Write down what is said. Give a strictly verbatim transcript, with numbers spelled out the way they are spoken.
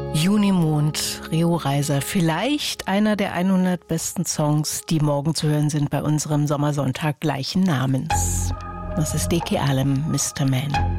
Junimond, Rio Reiser, vielleicht einer der hundert besten Songs, die morgen zu hören sind bei unserem Sommersonntag gleichen Namens. Das ist Deke Alem, Mister Man.